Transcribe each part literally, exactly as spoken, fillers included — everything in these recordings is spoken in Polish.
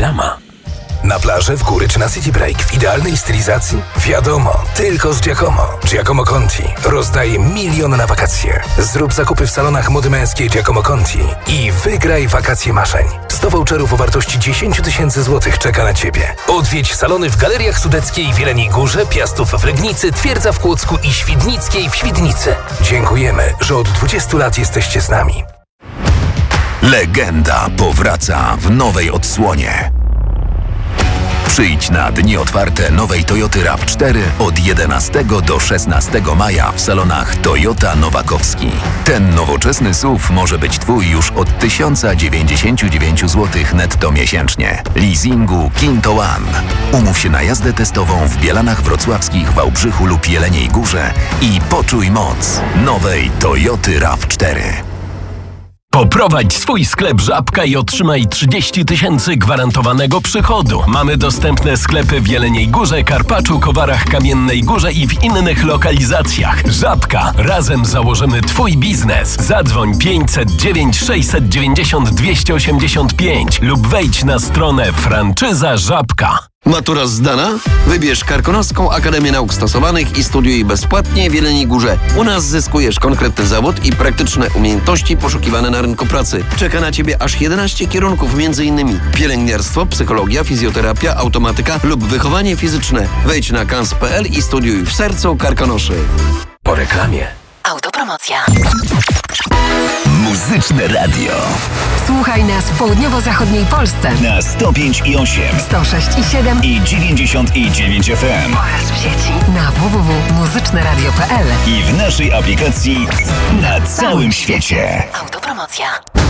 Reklama. Na plażę, w góry czy na City Break w idealnej stylizacji? Wiadomo, tylko z Giacomo. Giacomo Conti rozdaje milion na wakacje. Zrób zakupy w salonach mody męskiej Giacomo Conti i wygraj wakacje marzeń. sto voucherów o wartości dziesięć tysięcy złotych czeka na Ciebie. Odwiedź salony w Galeriach Sudeckiej w Jeleniej Górze, Piastów w Legnicy, Twierdza w Kłodzku i Świdnickiej w Świdnicy. Dziękujemy, że od dwudziestu lat jesteście z nami. Legenda powraca w nowej odsłonie. Przyjdź na dni otwarte nowej Toyoty raw cztery od jedenastego do szesnastego maja w salonach Toyota Nowakowski. Ten nowoczesny S U V może być Twój już od tysiąc dziewięćdziesiąt dziewięć złotych netto miesięcznie. Leasingu Kinto One. Umów się na jazdę testową w Bielanach Wrocławskich, Wałbrzychu lub Jeleniej Górze i poczuj moc nowej Toyoty raw cztery. Poprowadź swój sklep Żabka i otrzymaj trzydzieści tysięcy gwarantowanego przychodu. Mamy dostępne sklepy w Jeleniej Górze, Karpaczu, Kowarach, Kamiennej Górze i w innych lokalizacjach. Żabka. Razem założymy Twój biznes. Zadzwoń pięćset dziewięć sześćset dziewięćdziesiąt dwieście osiemdziesiąt pięć lub wejdź na stronę franczyza Żabka. Matura zdana? Wybierz Karkonoską Akademię Nauk Stosowanych i studiuj bezpłatnie w Jeleniej Górze. U nas zyskujesz konkretny zawód i praktyczne umiejętności poszukiwane na rynku pracy. Czeka na Ciebie aż jedenaście kierunków, m.in. pielęgniarstwo, psychologia, fizjoterapia, automatyka lub wychowanie fizyczne. Wejdź na kans kropka p l i studiuj w sercu Karkonoszy. Po reklamie. Autopromocja. Muzyczne radio. Słuchaj nas w południowo-zachodniej Polsce na sto pięć i osiem, sto sześć i siedem i dziewięćdziesiąt i dziewięć F M oraz w sieci na w w w kropka muzyczne radio kropka p l i w naszej aplikacji na całym świecie. Autopromocja.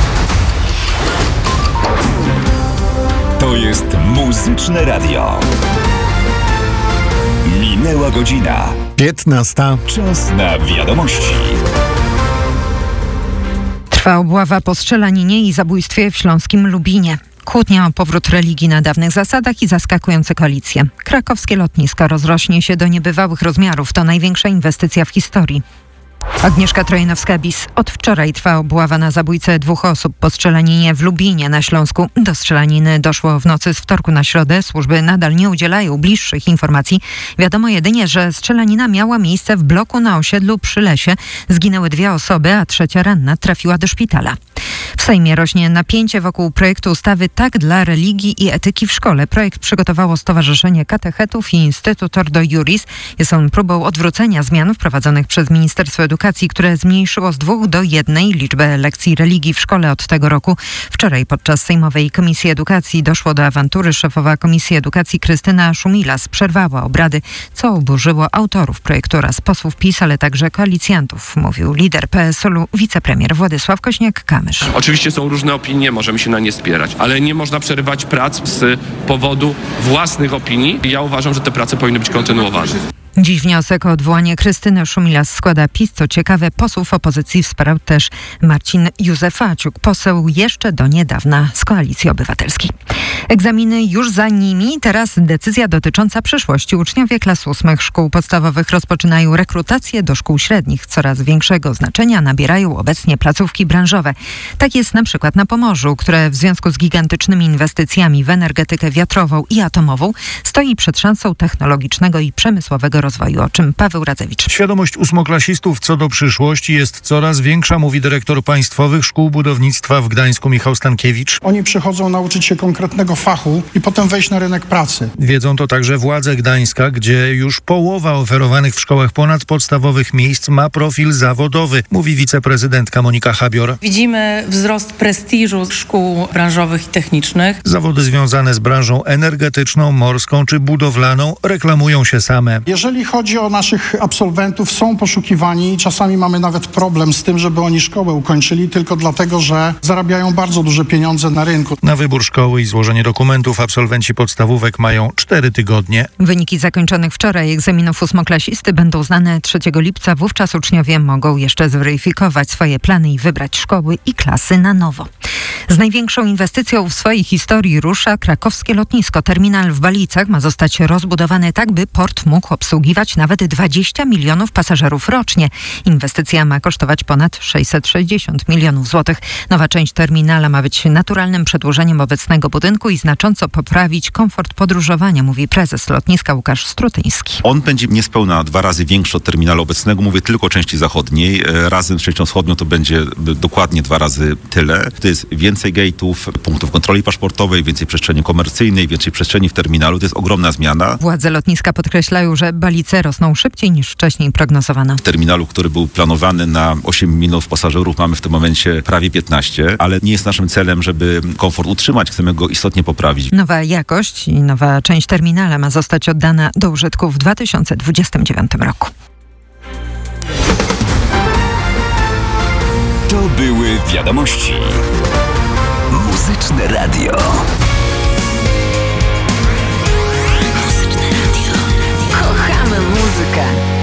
To jest Muzyczne Radio. Minęła godzina. piętnasta. Czas na wiadomości. Trwa obława po strzelaninie i zabójstwie w śląskim Lubinie. Kłótnia o powrót religii na dawnych zasadach i zaskakujące koalicje. Krakowskie lotnisko rozrośnie się do niebywałych rozmiarów. To największa inwestycja w historii. Agnieszka Trojanowska-Bis. Od wczoraj trwa obława na zabójcę dwóch osób po strzelaninie w Lubinie na Śląsku. Do strzelaniny doszło w nocy z wtorku na środę. Służby nadal nie udzielają bliższych informacji. Wiadomo jedynie, że strzelanina miała miejsce w bloku na osiedlu przy Lesie. Zginęły dwie osoby, a trzecia ranna trafiła do szpitala. W Sejmie rośnie napięcie wokół projektu ustawy Tak dla religii i etyki w szkole. Projekt przygotowało Stowarzyszenie Katechetów i Instytut Ordo Iuris. Jest on próbą odwrócenia zmian wprowadzonych przez Ministerstwo Edukacji, które zmniejszyło z dwóch do jednej liczbę lekcji religii w szkole od tego roku. Wczoraj podczas Sejmowej Komisji Edukacji doszło do awantury. Szefowa Komisji Edukacji Krystyna Szumilas przerwała obrady, co oburzyło autorów projektu oraz posłów PiS, ale także koalicjantów, mówił lider P S L u wicepremier Władysław Kośniak-Kamysz. Oczywiście są różne opinie, możemy się na nie spierać, ale nie można przerywać prac z powodu własnych opinii. Ja uważam, że te prace powinny być kontynuowane. Dziś wniosek o odwołanie Krystyny Szumilas składa PiS. Co ciekawe, posłów opozycji wspierał też Marcin Józefaciuk, poseł jeszcze do niedawna z Koalicji Obywatelskiej. Egzaminy już za nimi, teraz decyzja dotycząca przyszłości. Uczniowie klas ósmych szkół podstawowych rozpoczynają rekrutację do szkół średnich. Coraz większego znaczenia nabierają obecnie placówki branżowe. Tak jest na przykład na Pomorzu, które w związku z gigantycznymi inwestycjami w energetykę wiatrową i atomową stoi przed szansą technologicznego i przemysłowego rozwoju, o czym Paweł Radzewicz. Świadomość ósmoklasistów co do przyszłości jest coraz większa, mówi dyrektor Państwowych Szkół Budownictwa w Gdańsku Michał Stankiewicz. Oni przychodzą nauczyć się konkretnego fachu i potem wejść na rynek pracy. Wiedzą to także władze Gdańska, gdzie już połowa oferowanych w szkołach ponadpodstawowych miejsc ma profil zawodowy, mówi wiceprezydentka Monika Habior. Widzimy wzrost prestiżu szkół branżowych i technicznych. Zawody związane z branżą energetyczną, morską czy budowlaną reklamują się same. Jeżeli chodzi o naszych absolwentów, są poszukiwani. Czasami mamy nawet problem z tym, żeby oni szkołę ukończyli, tylko dlatego, że zarabiają bardzo duże pieniądze na rynku. Na wybór szkoły i złożenie dokumentów absolwenci podstawówek mają cztery tygodnie. Wyniki zakończonych wczoraj egzaminów ósmoklasisty będą znane trzeciego lipca. Wówczas uczniowie mogą jeszcze zweryfikować swoje plany i wybrać szkoły i klasy na nowo. Z największą inwestycją w swojej historii rusza krakowskie lotnisko. Terminal w Balicach ma zostać rozbudowany tak, by port mógł obsługiwać nawet dwadzieścia milionów pasażerów rocznie. Inwestycja ma kosztować ponad sześćset sześćdziesiąt milionów złotych. Nowa część terminala ma być naturalnym przedłużeniem obecnego budynku lotnisku i znacząco poprawić komfort podróżowania, mówi prezes lotniska Łukasz Strutyński. On będzie niespełna dwa razy większy od terminalu obecnego. Mówię tylko o części zachodniej. Razem z częścią wschodnią to będzie dokładnie dwa razy tyle. To jest więcej gate'ów, punktów kontroli paszportowej, więcej przestrzeni komercyjnej, więcej przestrzeni w terminalu. To jest ogromna zmiana. Władze lotniska podkreślają, że balice rosną szybciej niż wcześniej prognozowano. W terminalu, który był planowany na osiem milionów pasażerów, mamy w tym momencie prawie piętnaście, ale nie jest naszym celem, żeby komfort utrzymać. Chcemy go istotnie poprawić. Nowa jakość i nowa część terminala ma zostać oddana do użytku w dwa tysiące dwudziestym dziewiątym roku. To były wiadomości. Muzyczne Radio. Muzyczne Radio. Kochamy muzykę.